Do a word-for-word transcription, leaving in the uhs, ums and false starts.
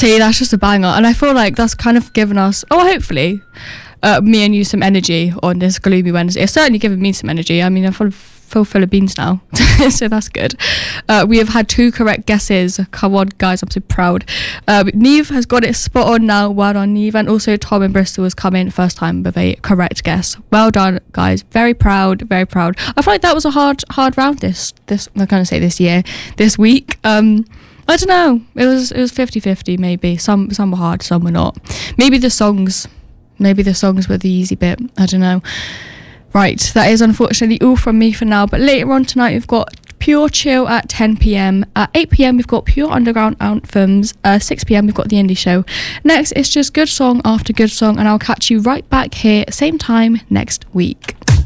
See, that's just a banger. And I feel like that's kind of given us, oh, hopefully, uh, me and you some energy on this gloomy Wednesday. It's certainly given me some energy. I mean, I feel, feel full of beans now, so that's good. Uh, we have had two correct guesses. Come on, guys, I'm so proud. Uh, Neve has got it spot on now. Well done, Neve. And also Tom in Bristol has come in first time with a correct guess. Well done, guys. Very proud, very proud. I feel like that was a hard, hard round this, this, I'm going to say this year, this week. Um, I don't know. It was, it was fifty-fifty maybe. Some, some were hard, some were not. Maybe the songs, maybe the songs were the easy bit. I don't know. Right, that is unfortunately all from me for now. But later on tonight, we've got Pure Chill at ten p.m. At eight p.m, we've got Pure Underground Anthems. Uh, six p.m, we've got The Indie Show. Next, it's just good song after good song. And I'll catch you right back here, same time next week.